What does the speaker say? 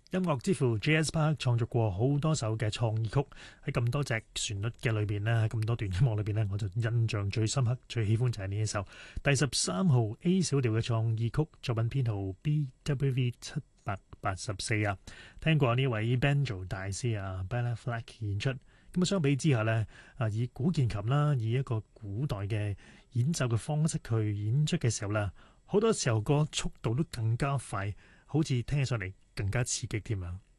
音樂之父 J.S. Bach 創作過好多首嘅創意曲，喺咁多隻旋律嘅裏邊呢，喺咁多段音樂裏邊呢，我就印象最深刻、最喜歡就係呢一首第13號 A 小調嘅創意曲，作品編號 BWV 784啊。聽過呢位 Banjo 大師啊 Bela Fleck 演出，咁啊相比之下呢，以古鍵琴啦，以一個古代嘅演奏嘅方式去演出嘅時候啦，好多時候個速度都更加快，好似聽起上嚟更加刺激添啊！